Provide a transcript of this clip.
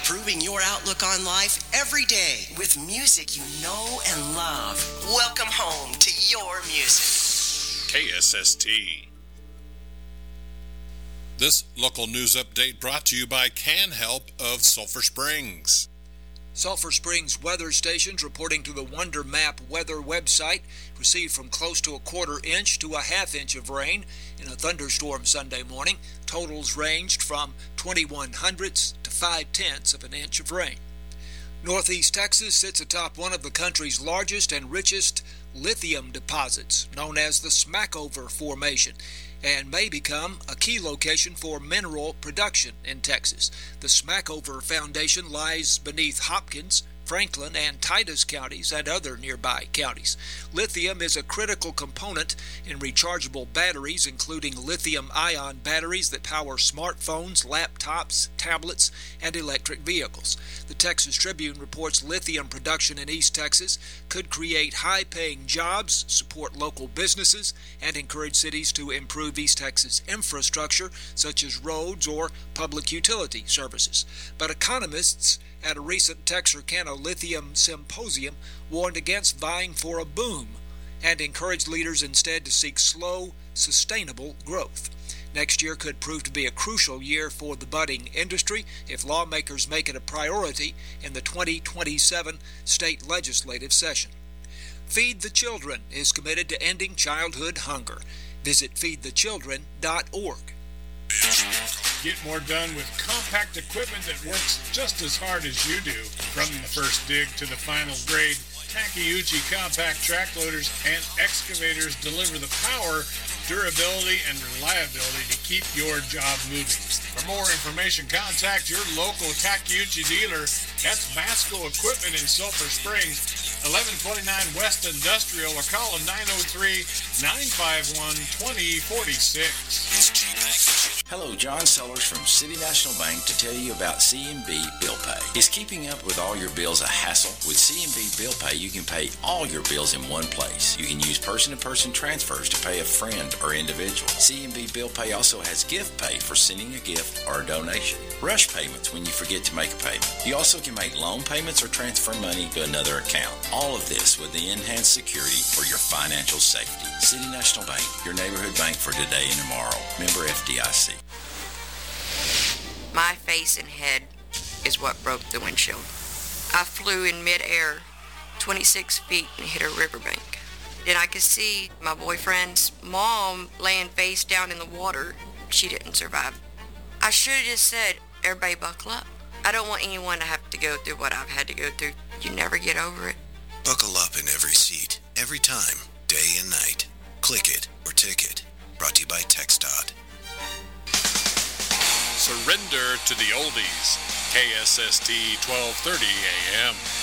improving your outlook on life every day with music you know and love. Welcome home to your music. KSST. This local news update brought to you by Can Help of Sulphur Springs. Sulphur Springs weather stations reporting to the Wonder Map weather website received from close to a quarter inch to a half inch of rain in a thunderstorm Sunday morning. Totals ranged from 0.21 to 0.5 of an inch of rain. Northeast Texas sits atop one of the country's largest and richest lithium deposits, known as the Smackover Formation, and may become a key location for mineral production in Texas. The Smackover Foundation lies beneath Hopkins, Franklin, and Titus counties and other nearby counties. Lithium is a critical component in rechargeable batteries, including lithium-ion batteries that power smartphones, laptops, tablets, and electric vehicles. The Texas Tribune reports lithium production in East Texas could create high-paying jobs, support local businesses, and encourage cities to improve East Texas infrastructure, such as roads or public utility services. But economists at a recent Texarkana Lithium Symposium warned against vying for a boom and encouraged leaders instead to seek slow, sustainable growth. Next year could prove to be a crucial year for the budding industry if lawmakers make it a priority in the 2027 state legislative session. Feed the Children is committed to ending childhood hunger. Visit feedthechildren.org. Get more done with compact equipment that works just as hard as you do. From the first dig to the final grade, Takeuchi compact track loaders and excavators deliver the power, durability, and reliability to keep your job moving. For more information, contact your local Takeuchi dealer. That's Masco Equipment in Sulphur Springs, 1129 West Industrial, or call them 903-951-2046. Hello, John Sellers from City National Bank to tell you about CMB Bill Pay. Is keeping up with all your bills a hassle? With CMB Bill Pay, you can pay all your bills in one place. You can use person-to-person transfers to pay a friend or individual. CMB Bill Pay also has gift pay for sending a gift or a donation. Rush payments when you forget to make a payment. You also can make loan payments or transfer money to another account. All of this with the enhanced security for your financial safety. City National Bank, your neighborhood bank for today and tomorrow. Member FDIC. My face and head is what broke the windshield. I flew in midair 26 feet and hit a riverbank. Then I could see my boyfriend's mom laying face down in the water. She didn't survive. I should have just said, everybody buckle up. I don't want anyone to have to go through what I've had to go through. You never get over it. Buckle up in every seat, every time, day and night. Click it or ticket. Brought to you by TxDOT. Surrender to the oldies. KSST 1230 AM.